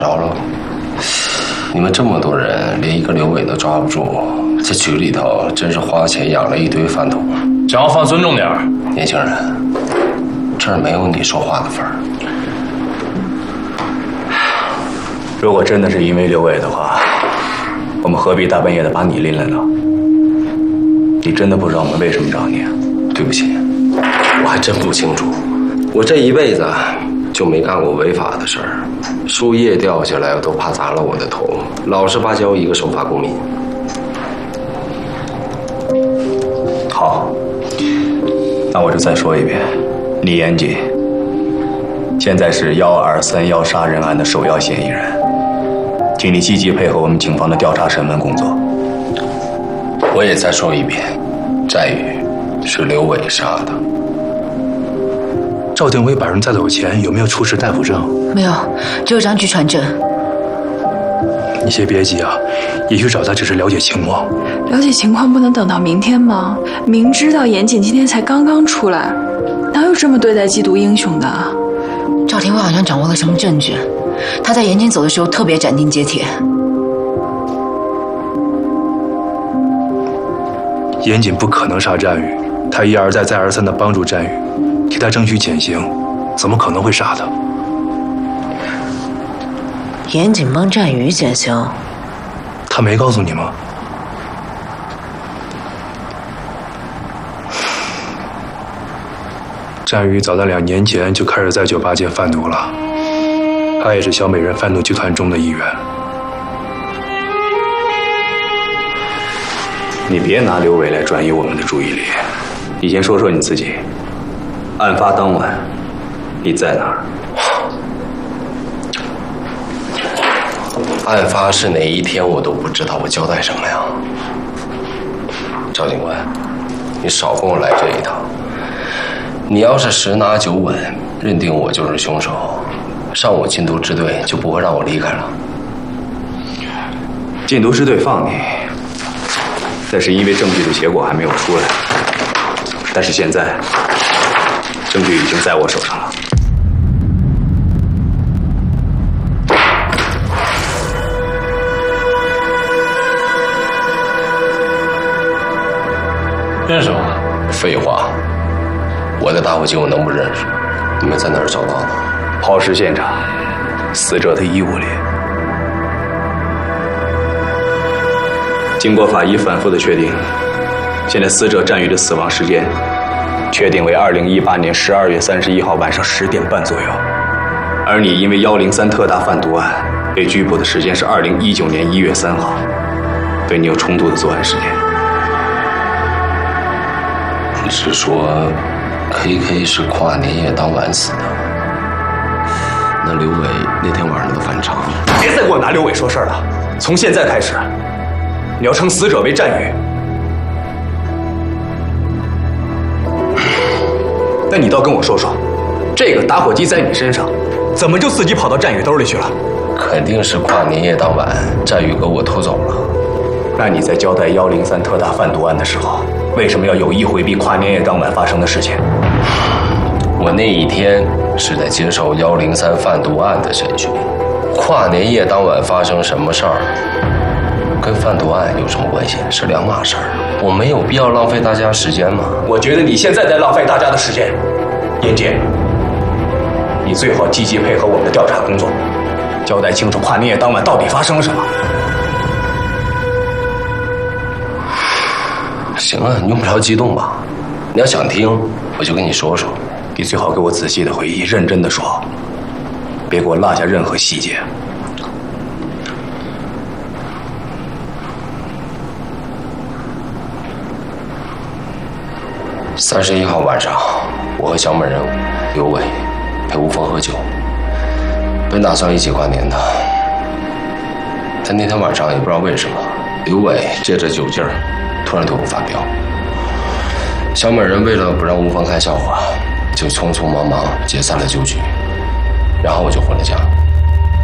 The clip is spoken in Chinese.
着了。你们这么多人，连一个刘伟都抓不住，这局里头真是花钱养了一堆饭桶。 讲话放尊重点儿， 年轻人，这儿没有你说话的份儿。 如果真的是因为刘伟的话，我们何必大半夜的把你拎来呢？你真的不知道我们为什么找你啊？ 对不起，我还真不清楚。我这一辈子就没干过违法的事儿，树叶掉下来我都怕砸了我的头，老实巴交一个守法公民。 好，那我就再说一遍，李延锦现在是1231杀人案的首要嫌疑人，请你积极配合我们警方的调查审问工作。 我也再说一遍，战宇是刘伟杀的。 赵定威把人带走前有没有出示逮捕证？ 没有，只有张据传证。 你先别急啊，也许找他只是了解情况。 了解情况不能等到明天吗？明知道严谨今天才刚刚出来，哪有这么对待缉毒英雄的？ 赵廷威好像掌握了什么证据，他在严谨走的时候特别斩钉截铁。 严谨不可能杀战宇，他一而再再而三地帮助战宇，替他争取减刑，怎么可能会杀他？ 严谨帮战宇减刑， 他没告诉你吗？战宇早在2年前就开始在酒吧界贩毒了，他也是小美人贩毒集团中的一员。 你别拿刘伟来转移我们的注意力，你先说说你自己。案发当晚，你在哪儿？ 案发是哪一天我都不知道，我交代什么呀？赵警官，你少跟我来这一套。你要是十拿九稳，认定我就是凶手，上我禁毒支队就不会让我离开了。 禁毒支队放你，那是因为证据的结果还没有出来。但是现在，证据已经在我手上了。 认识吗？ 废话，我的打火机我能不认识？你们在哪儿找到的？ 抛尸现场，死者的衣物里。经过法医反复的确定，现在死者战宇的死亡时间确定为2018年12月31号晚上10点半左右，而你因为103特大贩毒案被拘捕的时间是2019年1月3号，对你有冲突的作案时间。 你是说 KK 是跨年夜当晚死的？那刘伟那天晚上的反常？ 别再给我拿刘伟说事儿了，从现在开始，你要称死者为战宇。那你倒跟我说说，这个打火机在你身上，怎么就自己跑到战宇兜里去了？ 肯定是跨年夜当晚，战宇给我偷走了。 那你在交代103特大贩毒案的时候，为什么要有意回避跨年夜当晚发生的事情？ 我那一天是在接受103贩毒案的审讯，跨年夜当晚发生什么事儿，跟贩毒案有什么关系？是两码事儿。我没有必要浪费大家时间吗？ 我觉得你现在在浪费大家的时间。严杰，你最好积极配合我们的调查工作，交代清楚跨年夜当晚到底发生了什么。 行啊，你用不着激动吧？你要想听，我就跟你说说。 你最好给我仔细的回忆，认真的说，别给我落下任何细节。 31号晚上，我和小美人、刘伟陪吴峰喝酒，本打算一起跨年的。但那天晚上也不知道为什么，刘伟借着酒劲儿，突然对我发飙。小美人为了不让吴峰看笑话，就匆匆忙忙解散了酒局，然后我就回了家。